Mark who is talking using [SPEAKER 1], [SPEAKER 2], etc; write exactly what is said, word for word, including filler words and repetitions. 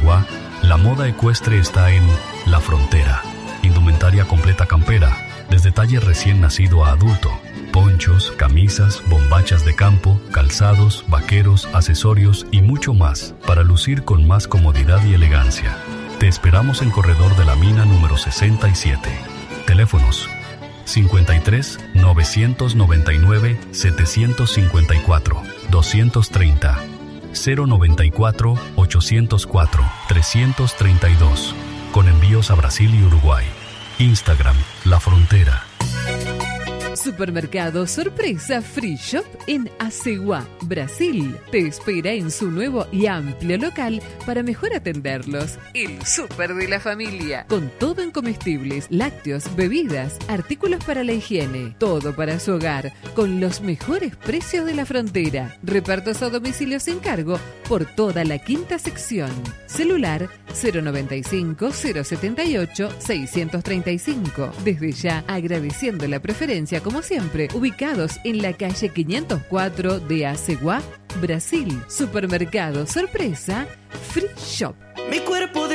[SPEAKER 1] Aceguá, la moda ecuestre está en La Frontera. Indumentaria completa campera, desde talle recién nacido a adulto. Ponchos, camisas, bombachas de campo, calzados, vaqueros, accesorios y mucho más para lucir con más comodidad y elegancia. Te esperamos en Corredor de la Mina número sesenta y siete. Teléfonos cincuenta y tres, novecientos noventa y nueve, setecientos cincuenta y cuatro, doscientos treinta, cero noventa y cuatro, ochocientos cuatro, trescientos treinta y dos. Con envíos a Brasil y Uruguay. Instagram, La Frontera.
[SPEAKER 2] Supermercado Sorpresa Free Shop en Aceguá, Brasil. Te espera en su nuevo y amplio local para mejor atenderlos. El súper de la familia. Con todo en comestibles, lácteos, bebidas, artículos para la higiene. Todo para su hogar. Con los mejores precios de la frontera. Repartos a domicilio sin cargo por toda la quinta sección. Celular cero noventa y cinco, cero setenta y ocho, seiscientos treinta y cinco. Desde ya agradeciendo la preferencia como siempre, ubicados en la calle quinientos cuatro de Aceguá, Brasil. Supermercado Sorpresa Free Shop.
[SPEAKER 3] Mi cuerpo de